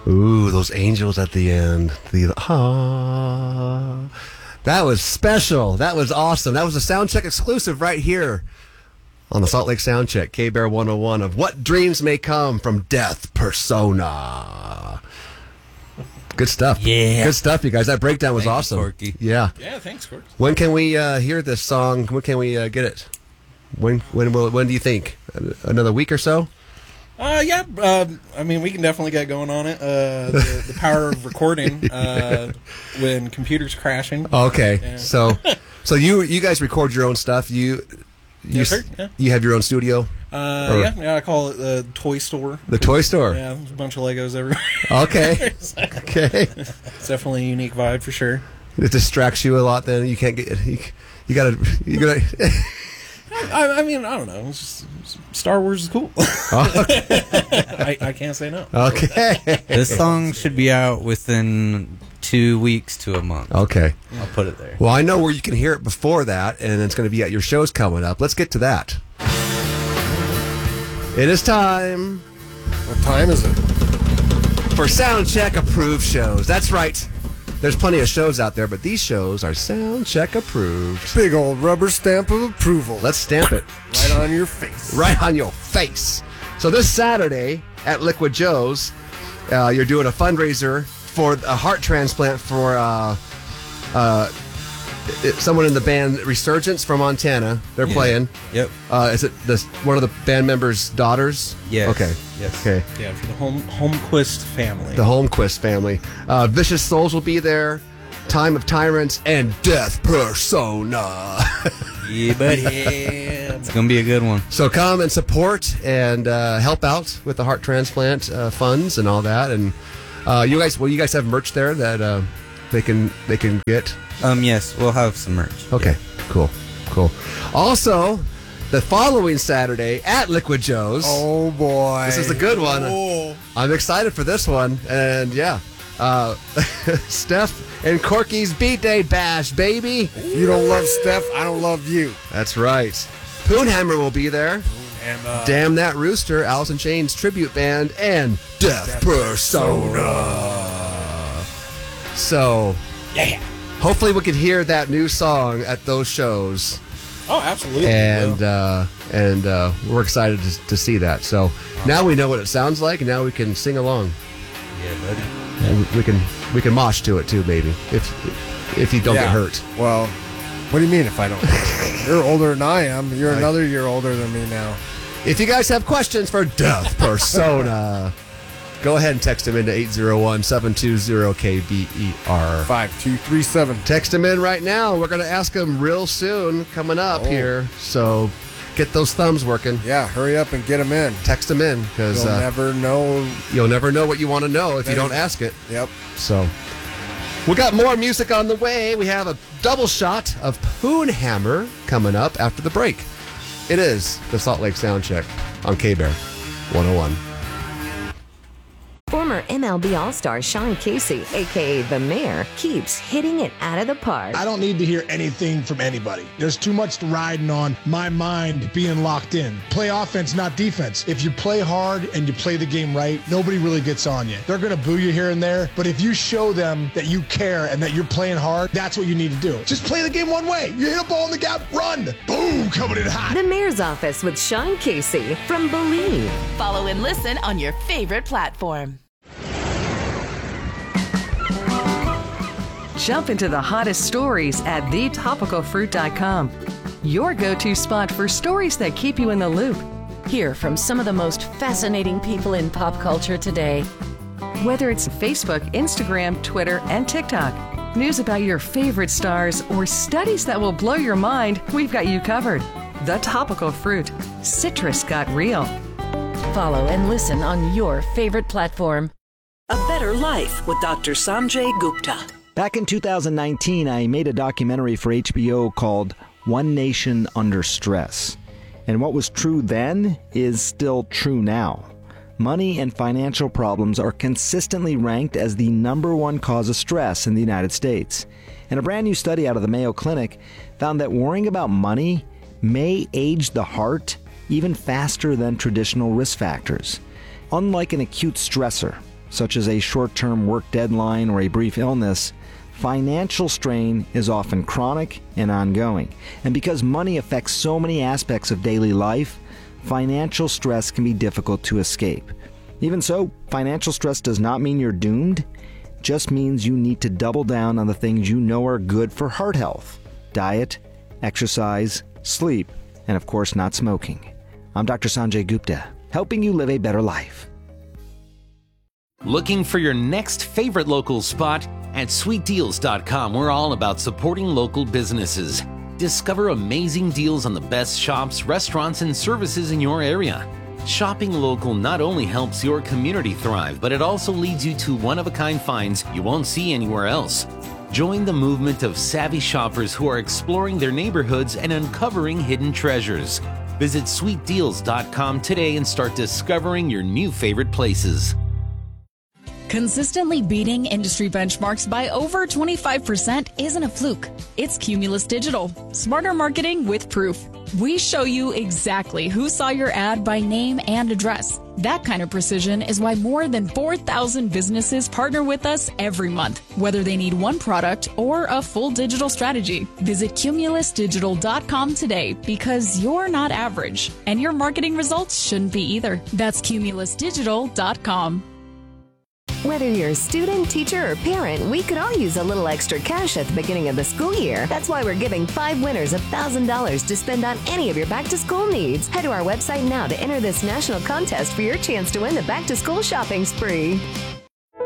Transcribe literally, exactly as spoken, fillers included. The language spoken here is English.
Ooh, those angels at the end. The ah, that was special. That was awesome. That was a Soundcheck exclusive right here on the Salt Lake Soundcheck, K-Bear one oh one of What Dreams May Come from Death Persona. Good stuff. Yeah. Good stuff, you guys. That breakdown was Thank you, awesome. Corky. Yeah. Yeah, thanks, Corky. When can we uh, hear this song? When can we uh, get it? When when will when do you think? Another week or so? Uh, yeah, uh, I mean, we can definitely get going on it. Uh, the, the power of recording uh, when computers crashing. Okay, Yeah. so so you you guys record your own stuff. You you, Yes, sir. Yeah. you have your own studio. Uh, Or- yeah, yeah, I call it the toy store. The toy store. Yeah, there's a bunch of Legos everywhere. Okay, okay. It's definitely a unique vibe for sure. It distracts you a lot. Then you can't get you, you gotta you gotta. I, I mean, I don't know. It's just, Star Wars is cool. Okay. I, I can't say no. Okay. This song should be out within two weeks to a month. Okay. I'll put it there. Well, I know where you can hear it before that, and it's going to be at your shows coming up. Let's get to that. It is time What time is it? for Soundcheck approved shows. That's right. There's plenty of shows out there, but these shows are Soundcheck approved. Big old rubber stamp of approval. Let's stamp it Right on your face. right on your face. So this Saturday at Liquid Joe's, uh, you're doing a fundraiser for a heart transplant for uh, uh, it- someone in the band Resurgence from Montana. They're Yeah. playing. Yep. Uh, is it this one of the band members' daughters? Yes. Okay. Yes. Okay. Yeah, for the home Holmquist family. The Holmquist family. Uh, Vicious Souls will be there. Time of Tyrants and Death Persona. Yeah, buddy. It's going to be a good one. So come and support and uh, help out with the heart transplant uh, funds and all that. And uh, you guys, well, you guys have merch there that uh, they can they can get. Um, yes, we'll have some merch. Okay, cool, cool. Also, the following Saturday at Liquid Joe's. Oh, boy. This is a good one. Oh. I'm excited for this one. And yeah, uh, Steph and Corky's Beat Day Bash, baby. If you don't love Steph, I don't love you. That's right. Poonhammer will be there. And, uh, Damn That Rooster, Alice in Chains tribute band, and Death Persona. So, yeah. hopefully we can hear that new song at those shows, Oh, absolutely. and uh, and uh, we're excited to, to see that. So now we know what it sounds like, and now we can sing along. Yeah, buddy. And we can we can mosh to it too, maybe if if you don't yeah. get hurt. Well, what do you mean if I don't? You're older than I am. You're I- another year older than me now. If you guys have questions for Death Persona, go ahead and text them into eight zero one, seven two zero, K B E R. five two three seven. Text them in right now. We're going to ask them real soon coming up Oh. here. So get those thumbs working. Yeah, hurry up and get them in. Text them in because You'll uh, never know. you'll never know what you want to know if you Better- don't ask it. Yep. So we got more music on the way. We have a double shot of Poonhammer coming up after the break. It is the Salt Lake Soundcheck on K-Bear one oh one. Former M L B All-Star Sean Casey, a k a. The Mayor, keeps hitting it out of the park. I don't need to hear anything from anybody. There's too much riding on my mind being locked in. Play offense, not defense. If you play hard and you play the game right, nobody really gets on you. They're going to boo you here and there, but if you show them that you care and that you're playing hard, that's what you need to do. Just play the game one way. You hit a ball in the gap, run. Boom, coming in hot. The Mayor's Office with Sean Casey from Believe. Follow and listen on your favorite platform. Jump into the hottest stories at the topical fruit dot com. Your go-to spot for stories that keep you in the loop. Hear from some of the most fascinating people in pop culture today. Whether it's Facebook, Instagram, Twitter, and TikTok, news about your favorite stars, or studies that will blow your mind, we've got you covered. The Topical Fruit. Citrus got real. Follow and listen on your favorite platform. A Better Life with Doctor Sanjay Gupta. Back in two thousand nineteen, I made a documentary for H B O called One Nation Under Stress. And what was true then is still true now. Money and financial problems are consistently ranked as the number one cause of stress in the United States. And a brand new study out of the Mayo Clinic found that worrying about money may age the heart even faster than traditional risk factors. Unlike an acute stressor, such as a short-term work deadline or a brief illness, financial strain is often chronic and ongoing. And because money affects so many aspects of daily life, financial stress can be difficult to escape. Even so, financial stress does not mean you're doomed. It just means you need to double down on the things you know are good for heart health: diet, exercise, sleep, and of course not smoking. I'm Doctor Sanjay Gupta, helping you live a better life. Looking for your next favorite local spot? At sweet deals dot com, we're all about supporting local businesses. Discover amazing deals on the best shops, restaurants, and services in your area. Shopping local not only helps your community thrive, but it also leads you to one-of-a-kind finds you won't see anywhere else. Join the movement of savvy shoppers who are exploring their neighborhoods and uncovering hidden treasures. Visit sweet deals dot com today and start discovering your new favorite places. Consistently beating industry benchmarks by over twenty-five percent isn't a fluke. It's Cumulus Digital. Smarter marketing with proof. We show you exactly who saw your ad by name and address. That kind of precision is why more than four thousand businesses partner with us every month, whether they need one product or a full digital strategy. Visit Cumulus Digital dot com today, because you're not average, and your marketing results shouldn't be either. That's Cumulus Digital dot com. Whether you're a student, teacher, or parent, we could all use a little extra cash at the beginning of the school year. That's why we're giving five winners one thousand dollars to spend on any of your back-to-school needs. Head to our website now to enter this national contest for your chance to win the back-to-school shopping spree.